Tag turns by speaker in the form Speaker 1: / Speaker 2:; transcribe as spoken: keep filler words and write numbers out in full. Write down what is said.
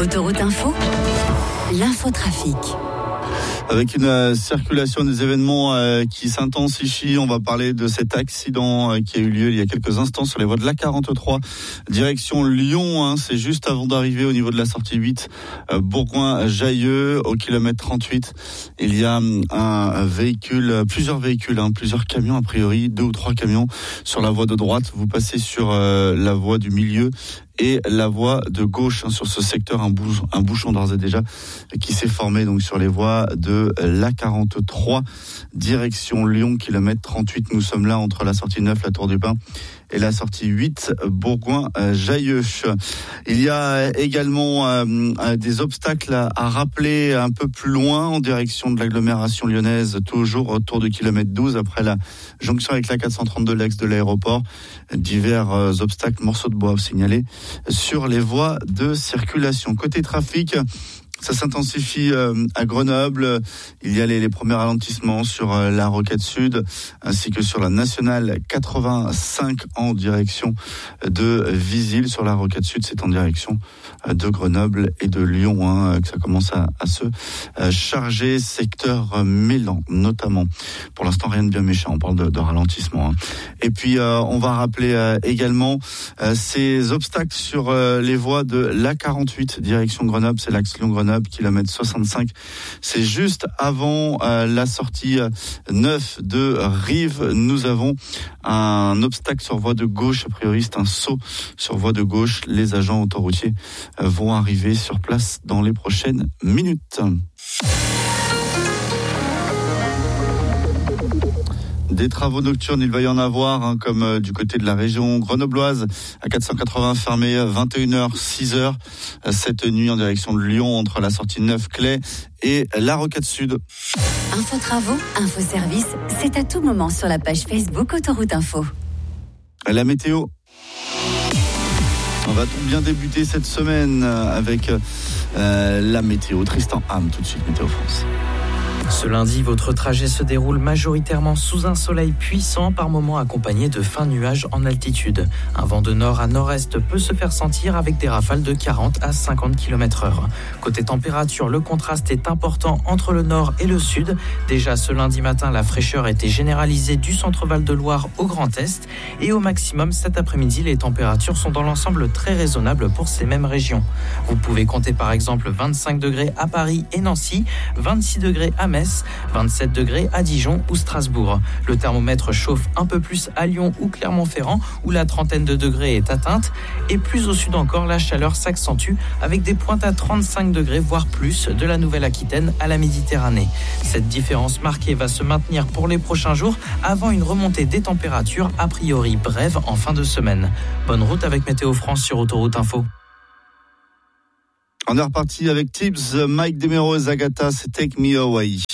Speaker 1: Autoroute Info, l'infotrafic.
Speaker 2: Avec une euh, circulation des événements euh, qui s'intensifie, on va parler de cet accident euh, qui a eu lieu il y a quelques instants sur les voies de l'A quarante-trois, direction Lyon. Hein, c'est juste avant d'arriver au niveau de la sortie huit, euh, Bourgoin-Jailleux, au kilomètre trente-huit. Il y a un, un véhicule, plusieurs véhicules, hein, plusieurs camions a priori, deux ou trois camions sur la voie de droite. Vous passez sur euh, la voie du milieu et la voie de gauche, hein, sur ce secteur, un bouchon, un bouchon d'ores et déjà qui s'est formé donc sur les voies de l'A quarante-trois, direction Lyon, kilomètre trente-huit. Nous sommes là entre la sortie neuf, la Tour du Pin, et la sortie huit, Bourgoin-Jailleux. Il y a également euh, des obstacles à, à rappeler un peu plus loin en direction de l'agglomération lyonnaise, toujours autour de kilomètre douze, après la jonction avec la quatre cent trente-deux, l'axe de l'aéroport. Divers euh, obstacles, morceaux de bois signalés sur les voies de circulation. Côté trafic, ça s'intensifie euh, à Grenoble. Il y a les, les premiers ralentissements sur euh, la Rocade Sud ainsi que sur la nationale quatre-vingt-cinq en direction de Visil. Sur la Rocade Sud, c'est en direction euh, de Grenoble et de Lyon, hein, que ça commence à, à se euh, charger. Secteur euh, Mélan notamment. Pour l'instant, rien de bien méchant. On parle de, de ralentissement. Hein. Et puis, euh, on va rappeler euh, également euh, ces obstacles sur euh, les voies de l'A quarante-huit direction Grenoble. C'est l'axe Lyon-Grenoble, kilomètre soixante-cinq. C'est juste avant euh, la sortie neuf de Rive. Nous avons un obstacle sur voie de gauche. A priori, c'est un saut sur voie de gauche. Les agents autoroutiers euh, vont arriver sur place dans les prochaines minutes. Des travaux nocturnes, il va y en avoir, hein, comme euh, du côté de la région grenobloise, à quatre cent quatre-vingts fermé vingt et une heures, six heures, euh, cette nuit en direction de Lyon, entre la sortie neuf Clay et la Rocade Sud.
Speaker 1: Info travaux, info service, c'est à tout moment sur la page Facebook Autoroute Info.
Speaker 2: La météo. On va bien débuter cette semaine avec euh, la météo. Tristan Ham, tout de suite, Météo France.
Speaker 3: Ce lundi, votre trajet se déroule majoritairement sous un soleil puissant, par moments accompagné de fins nuages en altitude. Un vent de nord à nord-est peut se faire sentir avec des rafales de quarante à cinquante kilomètres heure. Côté température, le contraste est important entre le nord et le sud. Déjà ce lundi matin, la fraîcheur était généralisée du centre-Val de Loire au Grand Est. Et au maximum, cet après-midi, les températures sont dans l'ensemble très raisonnables pour ces mêmes régions. Vous pouvez compter par exemple vingt-cinq degrés à Paris et Nancy, vingt-six degrés à Metz, vingt-sept degrés à Dijon ou Strasbourg. Le thermomètre chauffe un peu plus à Lyon ou Clermont-Ferrand, où la trentaine de degrés est atteinte. Et plus au sud encore, la chaleur s'accentue avec des pointes à trente-cinq degrés, voire plus, de la Nouvelle-Aquitaine à la Méditerranée. Cette différence marquée va se maintenir pour les prochains jours, avant une remontée des températures, a priori brève en fin de semaine. Bonne route avec Météo France sur Autoroute Info.
Speaker 2: On est reparti avec Tibbs, Mike Demero et Zagata, c'est Take Me Away.